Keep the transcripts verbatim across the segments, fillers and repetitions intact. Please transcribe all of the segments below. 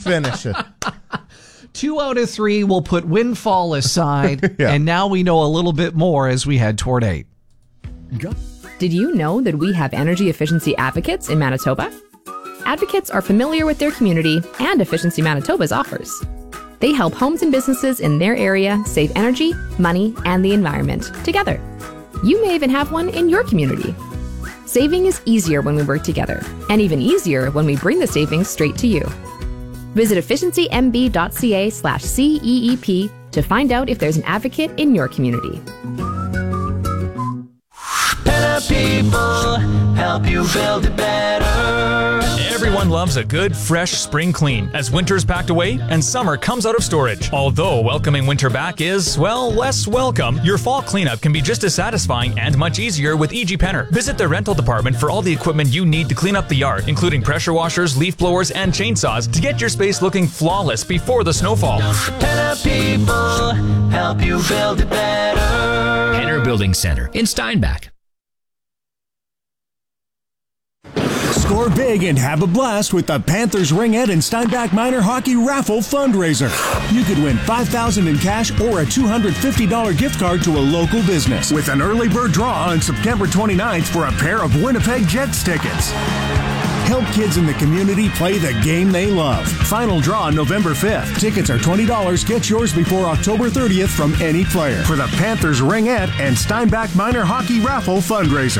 finish it. Two out of three, we'll put windfall aside, Yeah. and now we know a little bit more as we head toward eight. Did you know that we have energy efficiency advocates in Manitoba? Advocates are familiar with their community and Efficiency Manitoba's offers. They help homes and businesses in their area save energy, money, and the environment together. You may even have one in your community. Saving is easier when we work together, and even easier when we bring the savings straight to you. Visit efficiencymb.ca slash CEEP to find out if there's an advocate in your community. Better people help you build it better. Everyone loves a good, fresh spring clean as winter's packed away and summer comes out of storage. Although welcoming winter back is, well, less welcome, your fall cleanup can be just as satisfying and much easier with E G Penner. Visit the rental department for all the equipment you need to clean up the yard, including pressure washers, leaf blowers, and chainsaws to get your space looking flawless before the snowfall. Better people help you build it better. Penner Building Center in Steinbach. Score big and have a blast with the Panthers Ringette and Steinbach Minor Hockey Raffle Fundraiser. You could win five thousand dollars in cash or a two hundred fifty dollars gift card to a local business with an early bird draw on September twenty-ninth for a pair of Winnipeg Jets tickets. Help kids in the community play the game they love. Final draw November fifth. Tickets are twenty dollars. Get yours before October thirtieth from any player for the Panthers Ringette and Steinbach Minor Hockey Raffle Fundraiser.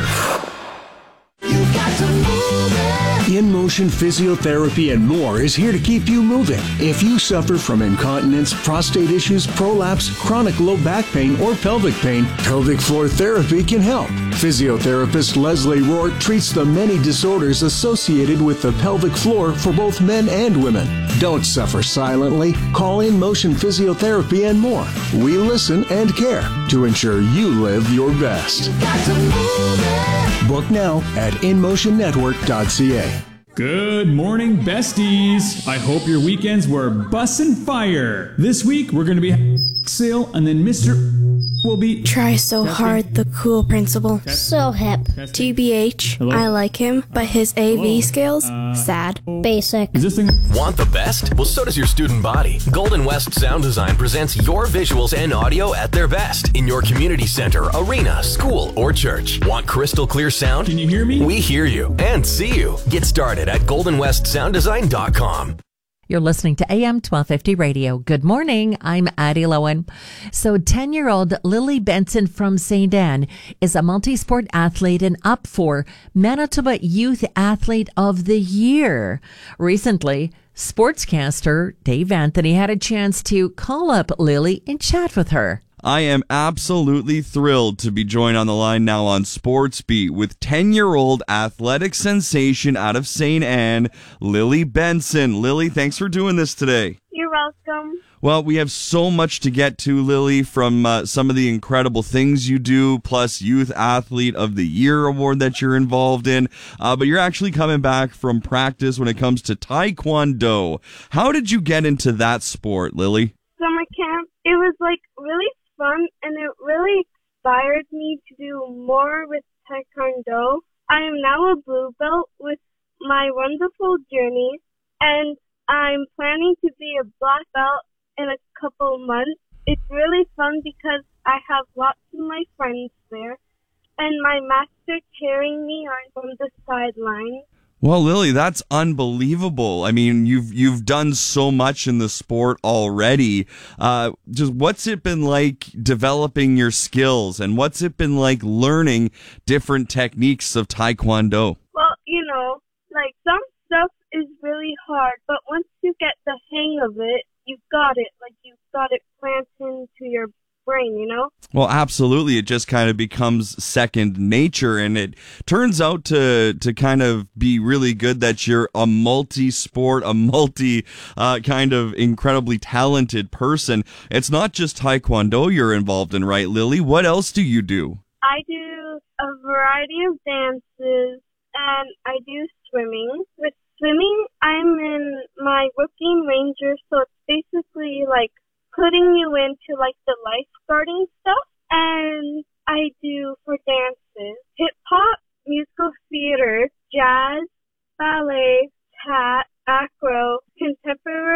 You've got to move it. In Motion Physiotherapy and more is here to keep you moving. If you suffer from incontinence, prostate issues, prolapse, chronic low back pain, or pelvic pain, pelvic floor therapy can help. Physiotherapist Leslie Rohr treats the many disorders associated with the pelvic floor for both men and women. Don't suffer silently. Call In Motion Physiotherapy and more. We listen and care to ensure you live your best. You've got to move it. Book now at in motion network dot c a. Good morning, besties. I hope your weekends were bussin' fire. This week, we're going to be sale, and then Mister will be... Try so Testing. hard, the cool principal. So hip. Testing. T B H, Hello? I like him, but his A V Hello? skills, Uh, sad. Basic. Is this thing... Want the best? Well, so does your student body. Golden West Sound Design presents your visuals and audio at their best in your community center, arena, school, or church. Want crystal clear sound? Can you hear me? We hear you and see you. Get started at golden west sound design dot com. You're listening to A M twelve fifty Radio. Good morning. I'm Addie Lowen. So ten-year-old Lily Benson from Saint Anne is a multi-sport athlete and up for Manitoba Youth Athlete of the Year. Recently, sportscaster Dave Anthony had a chance to call up Lily and chat with her. I am absolutely thrilled to be joined on the line now on Sports Beat with ten-year-old athletic sensation out of Saint Anne, Lily Benson. Lily, thanks for doing this today. You're welcome. Well, we have so much to get to, Lily, from uh, some of the incredible things you do, plus Youth Athlete of the Year award that you're involved in. Uh, but you're actually coming back from practice when it comes to Taekwondo. How did you get into that sport, Lily? Summer camp, it was like really fun, and it really inspired me to do more with Taekwondo. I am now a blue belt with my wonderful journey, and I'm planning to be a black belt in a couple months. It's really fun because I have lots of my friends there, and my master cheering me on from the sidelines. Well, Lily, that's unbelievable. I mean, you've you've done so much in the sport already. Uh, just what's it been like developing your skills, and what's it been like learning different techniques of Taekwondo? Well, you know, like some stuff is really hard, but once you get the hang of it, you've got it. Like you've got it planted into your brain, you know? Well, absolutely. It just kind of becomes second nature, and it turns out to to kind of be really good that you're a multi-sport, a multi uh, kind of incredibly talented person. It's not just Taekwondo you're involved in, right, Lily? What else do you do? I do a variety of dances, and I do swimming. With swimming, I'm in my rookie ranger, so it's basically like putting you into like the lifeguarding stuff. And I do for dances, hip hop, musical theater, jazz, ballet, tap, acro, contemporary